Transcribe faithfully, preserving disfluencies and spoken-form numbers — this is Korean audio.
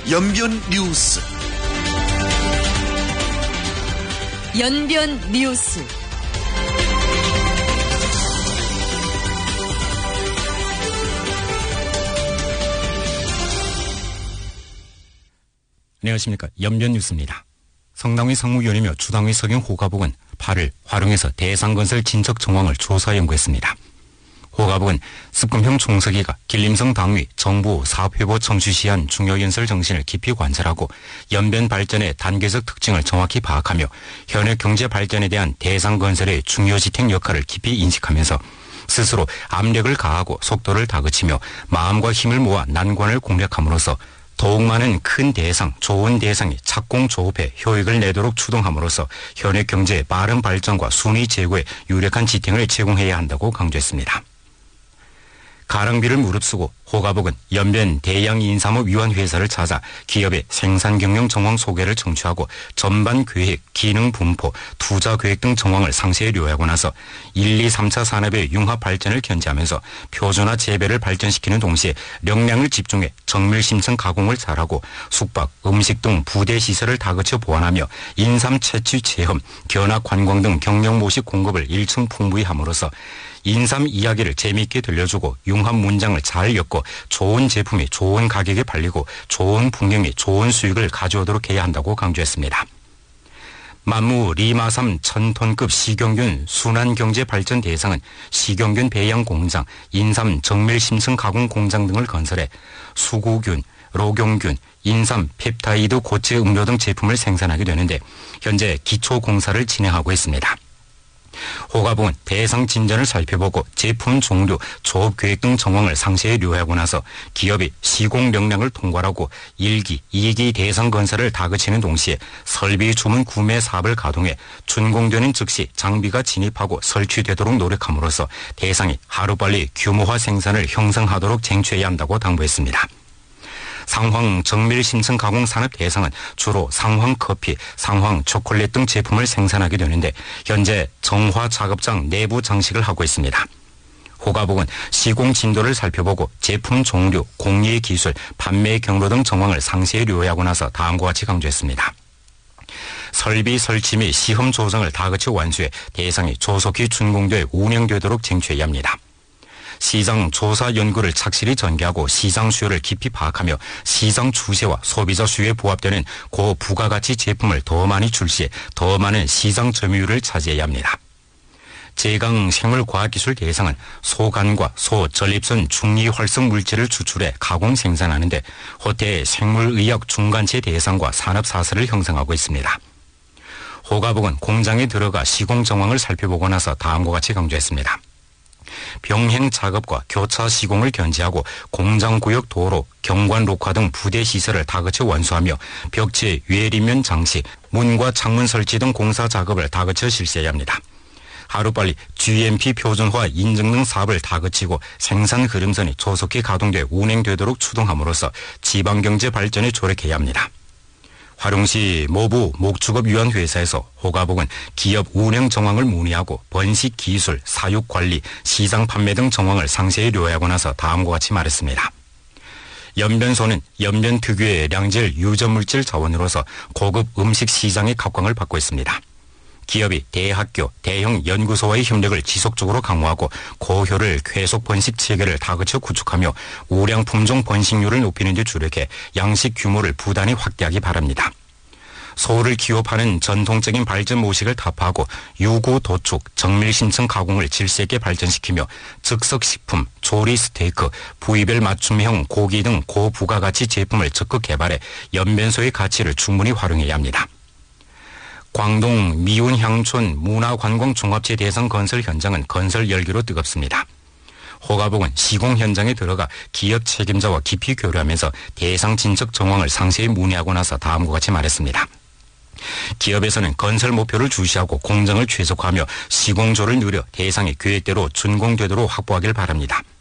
연변 뉴스. 연변 뉴스. 안녕하십니까. 연변 뉴스입니다. 성당위 상무위원이며 주당위 석영 호가복은 팔일 화룡에서 대상건설 진척 정황을 조사 연구했습니다. 호가복은 습금형 총서기가 길림성 당위 정부 사업회보 청취 시한 중요연설 정신을 깊이 관찰하고 연변 발전의 단계적 특징을 정확히 파악하며 현역 경제 발전에 대한 대상건설의 중요지택 역할을 깊이 인식하면서 스스로 압력을 가하고 속도를 다그치며 마음과 힘을 모아 난관을 공략함으로써 더욱 많은 큰 대상, 좋은 대상이 착공 조업해 효익을 내도록 추동함으로써 현역 경제의 빠른 발전과 순위 제고에 유력한 지탱을 제공해야 한다고 강조했습니다. 가랑비를 무릅쓰고 호가복은 연변 대양인삼업 위원회사를 찾아 기업의 생산 경영 정황 소개를 청취하고 전반 계획, 기능 분포, 투자 계획 등 정황을 상세히 요약하고 나서 일, 이, 삼 차 산업의 융합 발전을 견지하면서 표준화 재배를 발전시키는 동시에 역량을 집중해 정밀 심층 가공을 잘하고 숙박, 음식 등 부대 시설을 다그쳐 보완하며 인삼 채취 체험, 견학 관광 등 경영 모식 공급을 일층 풍부히 함으로써 인삼 이야기를 재미있게 들려주고 융합 문장을 잘 엮고 좋은 제품이 좋은 가격에 팔리고 좋은 풍경이 좋은 수익을 가져오도록 해야 한다고 강조했습니다. 만무 리마삼 천톤급 시경균 순환경제발전 대상은 시경균 배양공장, 인삼 정밀심층 가공 공장 등을 건설해 수구균, 로경균, 인삼, 펩타이드 고체 음료 등 제품을 생산하게 되는데 현재 기초공사를 진행하고 있습니다. 호가복은 대상 진전을 살펴보고 제품 종류, 조업 계획 등 정황을 상세히 요약하고 나서 기업이 시공 역량을 통괄하고 일 기, 이 기 대상 건설을 다그치는 동시에 설비 주문 구매 사업을 가동해 준공되는 즉시 장비가 진입하고 설치되도록 노력함으로써 대상이 하루빨리 규모화 생산을 형성하도록 쟁취해야 한다고 당부했습니다. 상황 정밀 심층 가공 산업 대상은 주로 상황 커피, 상황 초콜릿 등 제품을 생산하게 되는데 현재 정화 작업장 내부 장식을 하고 있습니다. 호가복은 시공 진도를 살펴보고 제품 종류, 공예 기술, 판매 경로 등 정황을 상세히 요약하고 나서 다음과 같이 강조했습니다. 설비 설치 및 시험 조정을 다그쳐 완수해 대상이 조속히 준공돼 운영되도록 쟁취해야 합니다. 시장 조사 연구를 착실히 전개하고 시장 수요를 깊이 파악하며 시장 추세와 소비자 수요에 부합되는 고부가가치 제품을 더 많이 출시해 더 많은 시장 점유율을 차지해야 합니다. 제강 생물과학기술 대상은 소간과 소 전립선 중이활성 물질을 추출해 가공 생산하는데 호태의 생물의학 중간체 대상과 산업사설을 형성하고 있습니다. 호가복은 공장에 들어가 시공 정황을 살펴보고 나서 다음과 같이 강조했습니다. 병행 작업과 교차 시공을 견지하고 공장구역 도로, 경관 녹화 등 부대 시설을 다그쳐 완수하며 벽체 외리면 장식, 문과 창문 설치 등 공사 작업을 다그쳐 실시해야 합니다. 하루빨리 지엠피 표준화 인증 등 사업을 다그치고 생산 흐름선이 조속히 가동돼 운행되도록 추동함으로써 지방경제 발전에 조력해야 합니다. 화룡시 모부 목축업위원회사에서 호가복은 기업 운영 정황을 문의하고 번식 기술, 사육 관리, 시장 판매 등 정황을 상세히 요약하고 나서 다음과 같이 말했습니다. 연변소는 연변 특유의 량질 유전물질 자원으로서 고급 음식 시장의 각광을 받고 있습니다. 기업이 대학교, 대형 연구소와의 협력을 지속적으로 강화하고 고효율 쾌속 번식 체계를 다그쳐 구축하며 우량 품종 번식률을 높이는 데 주력해 양식 규모를 부단히 확대하기 바랍니다. 소를 기업하는 전통적인 발전 모식을 타파하고 유구 도축, 정밀 심층 가공을 질서 있게 발전시키며 즉석식품, 조리 스테이크, 부위별 맞춤형 고기 등 고부가가치 제품을 적극 개발해 연변소의 가치를 충분히 활용해야 합니다. 광동 미운향촌 문화관광종합체 대상 건설 현장은 건설 열기로 뜨겁습니다. 호가복은 시공 현장에 들어가 기업 책임자와 깊이 교류하면서 대상 진척 정황을 상세히 문의하고 나서 다음과 같이 말했습니다. 기업에서는 건설 목표를 주시하고 공정을 최적화하며 시공조를 누려 대상이 계획대로 준공되도록 확보하길 바랍니다.